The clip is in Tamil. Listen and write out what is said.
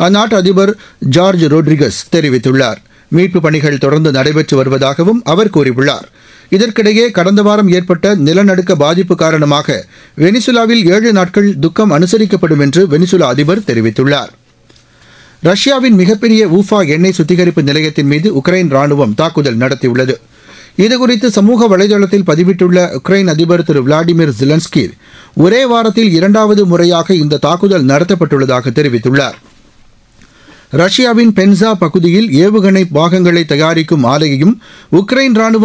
அந்நாட்டு அதிபர் ஜார்ஜ் ரோட்ரிகஸ் தெரிவித்துள்ளார். மீட்புப் பணிகள் தொடர்ந்து நடைபெற்று வருவதாகவும் அவர் கூறியுள்ளார். இதற்கிடையே கடந்த வாரம் ஏற்பட்ட நிலநடுக்க பாதிப்பு காரணமாக வெனிசுலாவில் 7 நாட்கள் துக்கம் அனுசரிக்கப்படும் என்று வெனிசுலா அதிபர் தெரிவித்துள்ளார். ரஷ்யாவின் மிகப்பெரிய ஊஃபா எண்ணெய் சுத்திகரிப்பு நிலையத்தின் மீது உக்ரைன் ராணுவம் தாக்குதல் நடத்தியுள்ளது. இதுகுறித்து சமூக வலைதளத்தில் பதிவிட்டுள்ள உக்ரைன் அதிபர் திரு விளாடிமிர் ஜெலன்ஸ்கி, ஒரே வாரத்தில் 2வது முறையாக இந்த தாக்குதல் நடத்தப்பட்டுள்ளதாக தெரிவித்துள்ளார். ரஷ்யாவின் பென்சா பகுதியில் ஏவுகணை பாகங்களை தயாரிக்கும் ஆலையையும் உக்ரைன் ராணுவம்